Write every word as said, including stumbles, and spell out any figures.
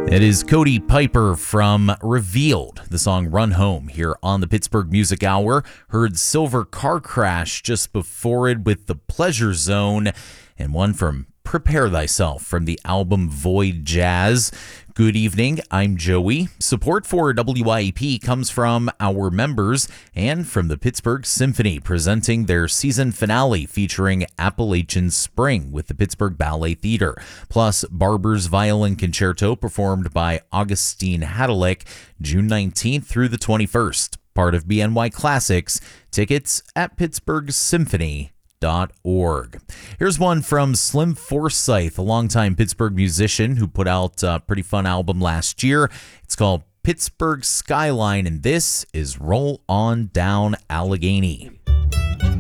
It is Cody Piper from Revealed, the song Run Home, here on the Pittsburgh Music Hour. Heard Silver Car Crash just before it with The Pleasure Zone, and one from Prepare Thyself from the album Void Jazz. Good evening, I'm Joey. Support for W I E P comes from our members and from the Pittsburgh Symphony, presenting their season finale featuring Appalachian Spring with the Pittsburgh Ballet Theater, plus Barber's Violin Concerto performed by Augustine Hadalick, June nineteenth through the twenty-first. Part of B N Y Classics. Tickets at pittsburgh symphony dot org. Here's one from Slim Forsyth, a longtime Pittsburgh musician who put out a pretty fun album last year. It's called Pittsburgh Skyline, and this is Roll On Down Allegheny.